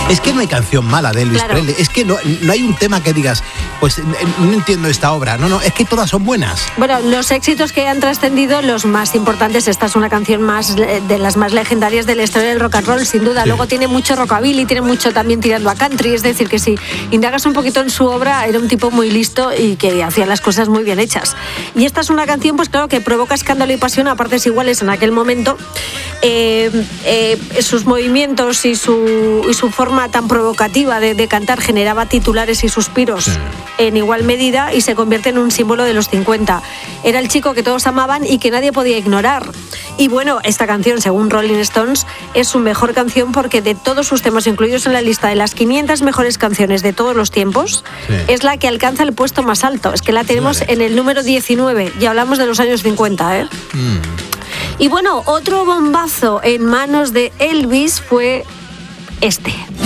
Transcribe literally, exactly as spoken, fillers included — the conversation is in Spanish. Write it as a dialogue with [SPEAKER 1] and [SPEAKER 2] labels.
[SPEAKER 1] Es que no hay canción mala de Elvis
[SPEAKER 2] Claro.
[SPEAKER 1] Presley. Es que no, no hay un tema que digas, pues no entiendo esta obra. No, no, es que todas son buenas.
[SPEAKER 2] Bueno, los éxitos que han trascendido, los más importantes, esta es una canción más de las más legendarias de la historia del rock and roll, sin duda.
[SPEAKER 1] Sí.
[SPEAKER 2] Luego tiene mucho rockabilly, tiene mucho también tirando a country, es decir, que si indagas un poquito en su obra, era un tipo muy listo y que hacía las cosas muy bien hechas. Y esta es una canción, pues claro, que provoca escándalo y pasión a partes iguales en aquel momento. Eh, eh, sus movimientos y su, y su forma tan provocativa de, de cantar generaba titulares y suspiros
[SPEAKER 1] Sí.
[SPEAKER 2] en igual medida y se convierte en un símbolo de los cincuenta. Era el chico que todos amaban y que nadie podía ignorar. Y bueno, esta canción, según Rolling Stones, es su mejor canción porque de todos sus temas incluidos en la lista de las quinientas mejores canciones de todos los tiempos,
[SPEAKER 1] Sí.
[SPEAKER 2] es la que alcanza el puesto más alto. Es que la tenemos
[SPEAKER 1] Vale.
[SPEAKER 2] en el número diecinueve y hablamos de los años cincuenta, ¿eh?
[SPEAKER 1] Mm.
[SPEAKER 2] Y bueno, otro bombazo en manos de Elvis fue este.